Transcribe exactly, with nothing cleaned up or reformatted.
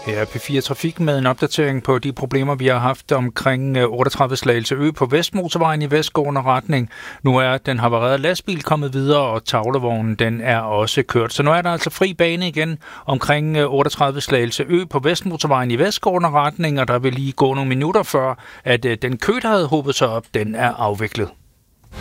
Her er P fire Trafik med en opdatering på de problemer, vi har haft omkring otteogtredive Slagelse Ø på Vestmotorvejen i vestgående retning. Nu er den havarerede lastbil kommet videre, og tavlevognen den er også kørt. Så nu er der altså fri bane igen omkring otteogtredive Slagelse Ø på Vestmotorvejen i vestgående retning, og der vil lige gå nogle minutter før, at den kø, der havde hobet sig op, den er afviklet.